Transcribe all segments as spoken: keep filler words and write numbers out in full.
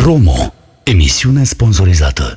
Promo. Emisiune sponsorizată.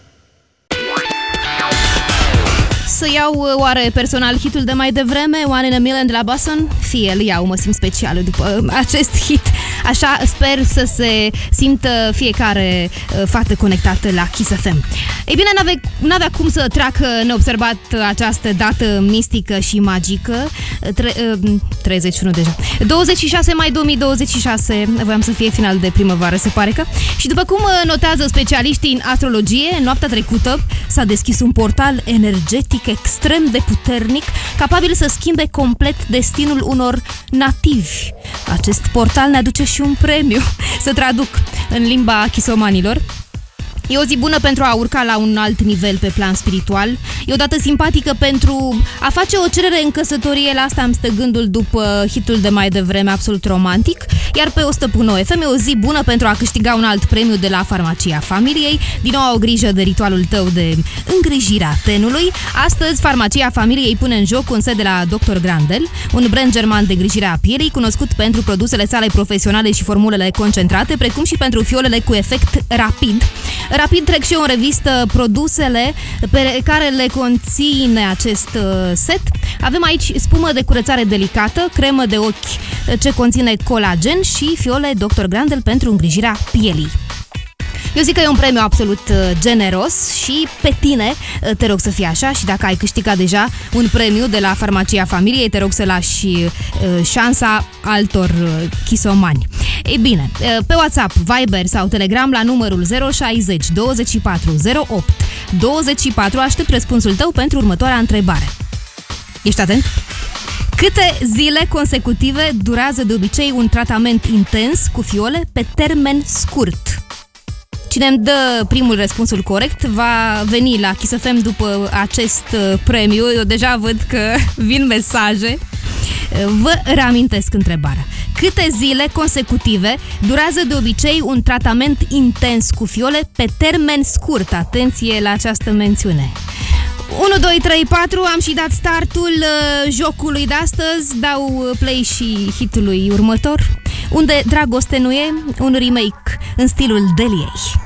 Să iau oare personal hitul de mai devreme, One in a Million de la Boston? Fie îl iau, mă simt special după acest hit. Așa sper să se simtă fiecare fată conectată la Kiss F M. Ei bine, n-avea, n-avea cum să treacă neobservat această dată mistică și magică. Tre- treizeci și unu deja. douăzeci și șase mai două mii douăzeci și șase, voiam să fie final de primăvară, se pare că. Și după cum notează specialiștii în astrologie, noaptea trecută s-a deschis un portal energetic extrem de puternic, capabil să schimbe complet destinul unor nativi. Acest portal ne aduce și un premiu, să traduc în limba chisomanilor. E o zi bună pentru a urca la un alt nivel pe plan spiritual. E o dată simpatică pentru a face o cerere în căsătorie. La asta am stă gândul după hitul de mai devreme, absolut romantic. Iar pe o sută punct nouă F M e o zi bună pentru a câștiga un alt premiu de la Farmacia Familiei. Din nou au grijă de ritualul tău de îngrijirea tenului. Astăzi Farmacia Familiei pune în joc un set de la doctor Grandel, un brand german de îngrijire a pielii, cunoscut pentru produsele sale profesionale și formulele concentrate, precum și pentru fiolele cu efect rapid. Rapid trec și eu în revistă produsele pe care le conține acest set. Avem aici spumă de curățare delicată, cremă de ochi ce conține colagen și fiole doctor Grandel pentru îngrijirea pielii. Eu zic că e un premiu absolut generos și pe tine te rog să fii așa, și dacă ai câștigat deja un premiu de la Farmacia Familiei, te rog să lași șansa altor chisomani. Ei bine, pe WhatsApp, Viber sau Telegram la numărul zero șase zero douăzeci și patru zero opt douăzeci și patru aștept răspunsul tău pentru următoarea întrebare. Ești atent? Câte zile consecutive durează de obicei un tratament intens cu fiole pe termen scurt? Cine îmi dă primul răspunsul corect va veni la Kiss F M după acest premiu. Eu deja văd că vin mesaje. Vă reamintesc întrebarea. Câte zile consecutive durează de obicei un tratament intens cu fiole pe termen scurt? Atenție la această mențiune. unu, doi, trei, patru, am și dat startul uh, jocului de astăzi. Dau play și hitului următor, unde dragoste nu e, un remake în stilul Deliei.